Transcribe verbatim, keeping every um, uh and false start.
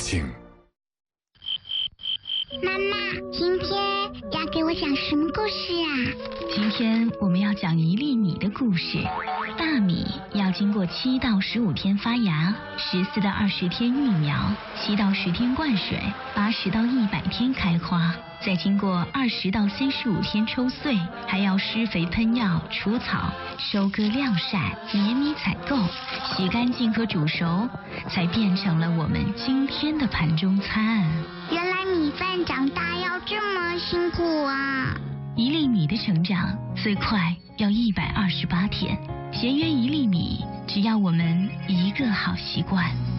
性。 妈妈，今天要给我讲什么故事啊？ 今天我们要讲一粒米的故事。大米要经过七到十五天发芽，十四到二十天育苗，七到十天灌水，八十到一百天开花，再经过二十到三十五天抽穗，还要施肥喷药、除草、收割晾晒、碾米采购、洗干净和煮熟，才变成了我们今天的盘中餐。 原来米饭长大要这么辛苦啊！ 一粒米的成长最快要一百二十八天，咸约一粒米，只要我们一个好习惯。